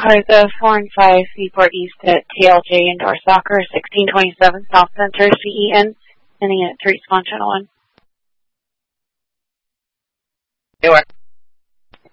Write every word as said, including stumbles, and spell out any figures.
Cartha four and five, Seaport East at T L J Indoor Soccer, sixteen twenty-seven South Center, C E N, ending at three, Spawn Channel one. Anyway.